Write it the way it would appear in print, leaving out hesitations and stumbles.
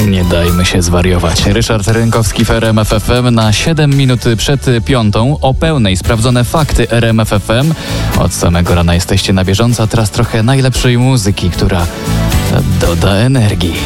Nie dajmy się zwariować. Ryszard Rynkowski w RMF FM na 7 minut przed 5. O pełnej sprawdzone fakty RMF FM. Od samego rana jesteście na bieżąco, a teraz trochę najlepszej muzyki, która doda energii.